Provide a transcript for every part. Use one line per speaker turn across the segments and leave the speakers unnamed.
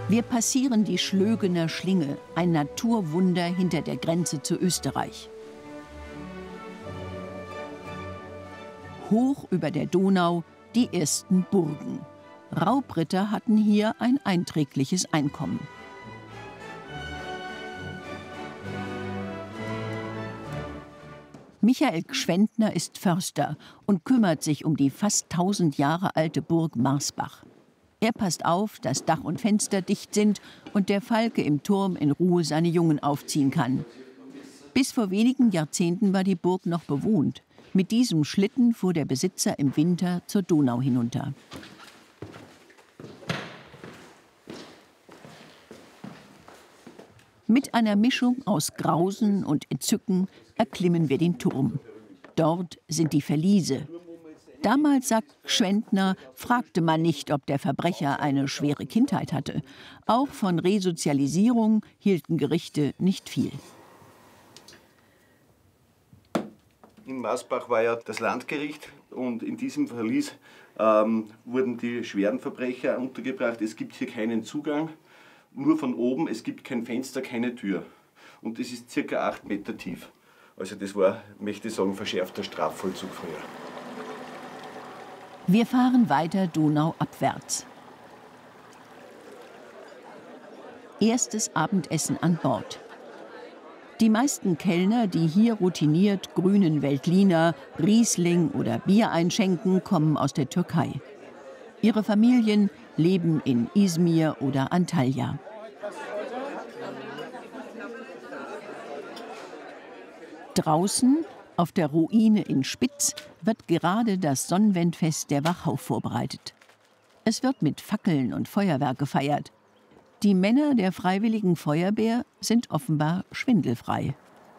Wir passieren die Schlögener Schlinge, ein Naturwunder hinter der Grenze zu Österreich. Hoch über der Donau die ersten Burgen. Raubritter hatten hier ein einträgliches Einkommen. Michael Gschwendtner ist Förster und kümmert sich um die fast 1000 Jahre alte Burg Marsbach. Er passt auf, dass Dach und Fenster dicht sind und der Falke im Turm in Ruhe seine Jungen aufziehen kann. Bis vor wenigen Jahrzehnten war die Burg noch bewohnt. Mit diesem Schlitten fuhr der Besitzer im Winter zur Donau hinunter. Mit einer Mischung aus Grausen und Entzücken erklimmen wir den Turm. Dort sind die Verliese. Damals, sagt Gschwendtner, fragte man nicht, ob der Verbrecher eine schwere Kindheit hatte. Auch von Resozialisierung hielten Gerichte nicht viel.
In Marsbach war ja das Landgericht und in diesem Verlies wurden die schweren Verbrecher untergebracht. Es gibt hier keinen Zugang, nur von oben, es gibt kein Fenster, keine Tür. Und es ist ca. 8 Meter tief. Also das war, möchte ich sagen, verschärfter Strafvollzug früher.
Wir fahren weiter donauabwärts. Erstes Abendessen an Bord. Die meisten Kellner, die hier routiniert grünen Veltliner, Riesling oder Bier einschenken, kommen aus der Türkei. Ihre Familien leben in Izmir oder Antalya. Draußen, auf der Ruine in Spitz, wird gerade das Sonnwendfest der Wachau vorbereitet. Es wird mit Fackeln und Feuerwerk gefeiert. Die Männer der Freiwilligen Feuerwehr sind offenbar schwindelfrei.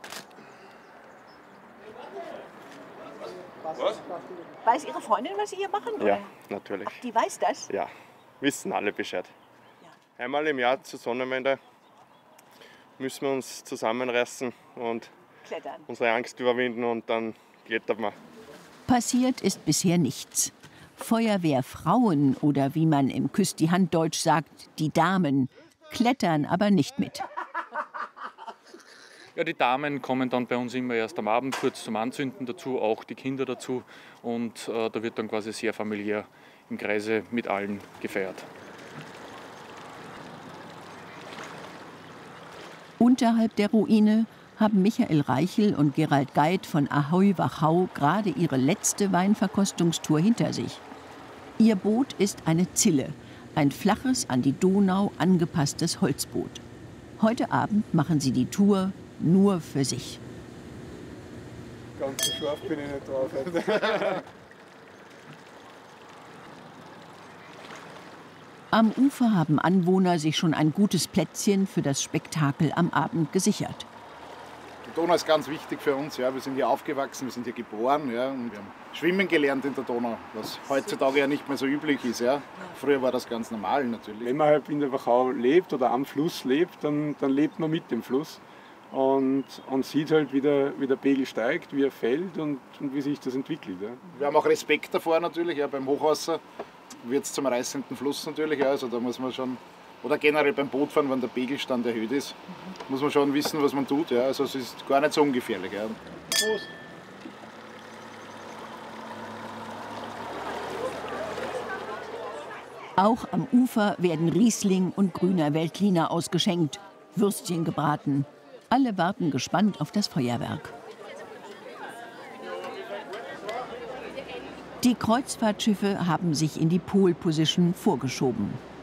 Was?
Weiß Ihre Freundin, was Sie hier machen? Oder?
Ja, natürlich.
Ach, die weiß das?
Ja, wissen alle Bescheid.
Ja.
Einmal im Jahr zur Sonnenwende müssen wir uns zusammenreißen und
Klettern.
unsere Angst überwinden und dann klettert man.
Passiert ist bisher nichts. Feuerwehrfrauen oder wie man im Küss-die-Hand-Deutsch sagt, die Damen, klettern aber nicht mit.
Ja, die Damen kommen dann bei uns immer erst am Abend kurz zum Anzünden dazu, auch die Kinder dazu. Und da wird dann quasi sehr familiär im Kreise mit allen gefeiert.
Unterhalb der Ruine haben Michael Reichel und Gerald Geit von Ahoi Wachau gerade ihre letzte Weinverkostungstour hinter sich. Ihr Boot ist eine Zille, ein flaches, an die Donau angepasstes Holzboot. Heute Abend machen sie die Tour nur für sich.
Ganz so scharf bin ich nicht drauf.
Am Ufer haben Anwohner sich schon ein gutes Plätzchen für das Spektakel am Abend gesichert.
Die Donau ist ganz wichtig für uns. Ja. Wir sind hier aufgewachsen, wir sind hier geboren. Ja. Und wir haben schwimmen gelernt in der Donau, was heutzutage ja nicht mehr so üblich ist. Ja. Früher war das ganz normal natürlich.
Wenn man halt in der Wachau lebt oder am Fluss lebt, dann lebt man mit dem Fluss und sieht halt, wie der Pegel steigt, wie er fällt und wie sich das entwickelt. Ja.
Wir haben auch Respekt davor natürlich. Ja. Beim Hochwasser wird es zum reißenden Fluss natürlich. Ja. Also da muss man schon, oder generell beim Bootfahren, wenn der Pegelstand erhöht ist, muss man schon wissen, was man tut. Ja. Also es ist gar nicht so ungefährlich. Ja. Prost.
Auch am Ufer werden Riesling und grüner Veltliner ausgeschenkt, Würstchen gebraten. Alle warten gespannt auf das Feuerwerk. Die Kreuzfahrtschiffe haben sich in die Pole Position vorgeschoben.